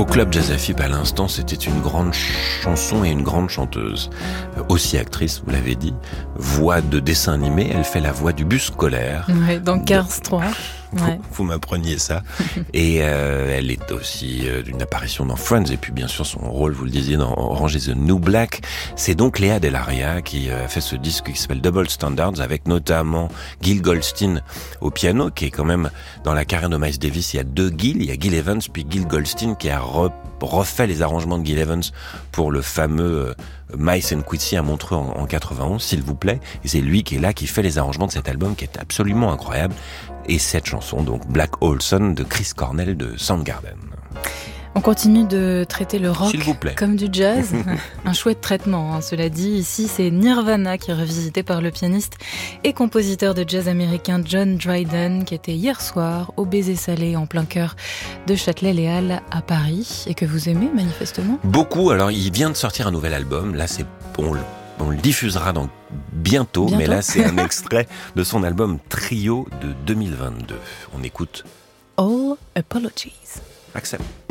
Au Club Jazz Afib, à l'instant, c'était une grande chanson et une grande chanteuse. Aussi actrice, vous l'avez dit. Voix de dessin animé, elle fait la voix du bus scolaire. Ouais, dans Cars 3. Ouais. Vous m'appreniez ça. Et elle est aussi d'une apparition dans Friends. Et puis bien sûr, son rôle, vous le disiez, dans Orange is the New Black. C'est donc Léa Delaria qui a fait ce disque qui s'appelle Double Standards, avec notamment Gil Goldstein au piano, qui est quand même, dans la carrière de Miles Davis, il y a deux Gil. Il y a Gil Evans, puis Gil Goldstein, qui a refait les arrangements de Gil Evans pour le fameux Mice and Quincy à Montreux en 91, s'il vous plaît. Et c'est lui qui est là, qui fait les arrangements de cet album qui est absolument incroyable. Et cette chanson, donc Black Hole Sun de Chris Cornell de Soundgarden. On continue de traiter le rock S'il vous plaît. comme du jazz. Un chouette traitement, hein, cela dit. Ici, c'est Nirvana qui est revisité par le pianiste et compositeur de jazz américain John Dryden, qui était hier soir au Baiser Salé en plein cœur de Châtelet-Les-Halles à Paris et que vous aimez manifestement. Beaucoup. Alors, il vient de sortir un nouvel album. Là, on le diffusera bientôt, mais là, c'est un extrait de son album Trio de 2022. On écoute All Apologies. Accept.